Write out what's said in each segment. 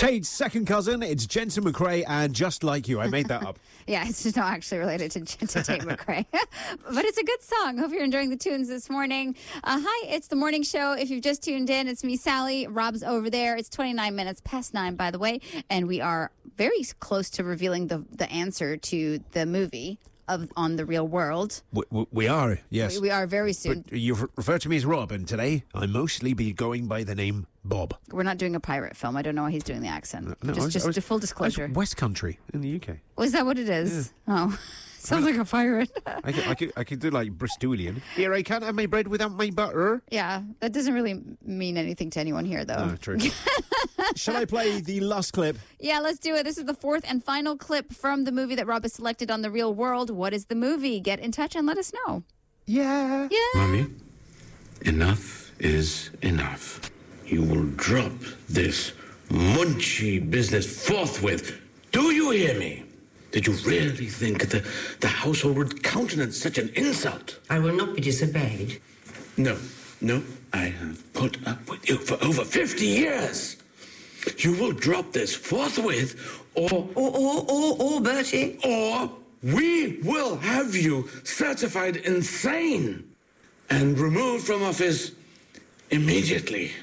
Kate's second cousin, it's Jensen McRae, and Just Like You. I made that up. Yeah, it's just not actually related to Tate McRae. But it's a good song. Hope you're enjoying the tunes this morning. Hi, it's the morning show. If you've just tuned in, it's me, Sally. Rob's over there. It's 29 minutes past 9, by the way. And we are very close to revealing the answer to the movie on The Real World. We are, yes. We are very soon. But you refer to me as Rob, and today I mostly be going by the name Bob. We're not doing a pirate film. I don't know why he's doing the accent. No, just a full disclosure. West Country in the UK. Was that what it is? Yeah. Oh. Sounds like a pirate. I could do like Bristolian. Here, I can't have my bread without my butter. Yeah, that doesn't really mean anything to anyone here, though. No, true. Shall I play the last clip? Yeah, let's do it. This is the fourth and final clip from the movie that Rob has selected on The Real World. What is the movie? Get in touch and let us know. Yeah. Mommy, enough is enough. You will drop this munchy business forthwith. Do you hear me? Did you really think the household would countenance such an insult? I will not be disobeyed. No. I have put up with you for over 50 years. You will drop this forthwith, Or, Bertie. or we will have you certified insane and removed from office immediately.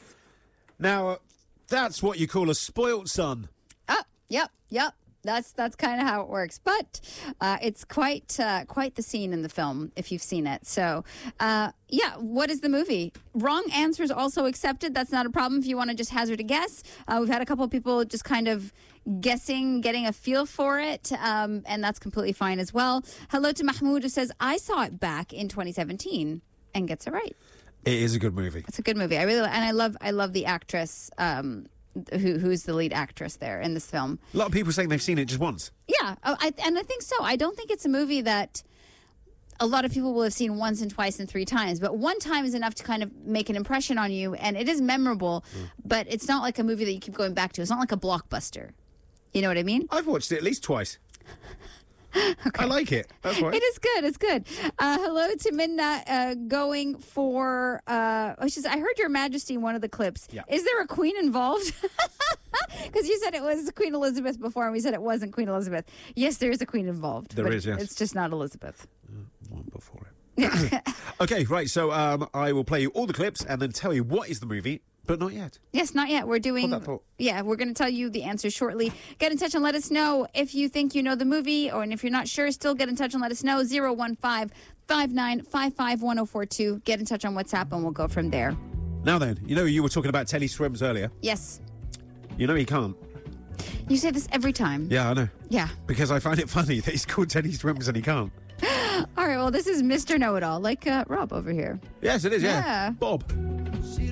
Now, that's what you call a spoilt son. Oh, yep. That's kind of how it works. But it's quite the scene in the film, if you've seen it. So, what is the movie? Wrong answers also accepted. That's not a problem if you want to just hazard a guess. We've had a couple of people just kind of guessing, getting a feel for it, and that's completely fine as well. Hello to Mahmoud, who says, I saw it back in 2017 and gets it right. It is a good movie. It's a good movie. I love the actress who's the lead actress there in this film. A lot of people saying they've seen it just once. Yeah, I think so. I don't think it's a movie that a lot of people will have seen once and twice and 3 times, but one time is enough to kind of make an impression on you, and it is memorable, but it's not like a movie that you keep going back to. It's not like a blockbuster. You know what I mean? I've watched it at least twice. Okay. I like it. That's right. It is good. It's good. Hello to Minna going for... I heard Your Majesty in one of the clips. Yeah. Is there a queen involved? Because you said it was Queen Elizabeth before, and we said it wasn't Queen Elizabeth. Yes, there is a queen involved. There is, yes. It's just not Elizabeth. One before it. Okay, right. So I will play you all the clips and then tell you what is the movie, but not yet. Yes, not yet. We're doing... Hold that thought. Yeah, we're going to tell you the answer shortly. Get in touch and let us know if you think you know the movie, and if you're not sure, still get in touch and let us know. 015-5955-1042. Get in touch on WhatsApp, and we'll go from there. Now then, you were talking about Teddy Swims earlier. Yes. You know he can't. You say this every time. Yeah, I know. Yeah. Because I find it funny that he's called Teddy Swims and he can't. All right, well, this is Mr. Know-It-All, like Rob over here. Yes, it is, Yeah. Bob.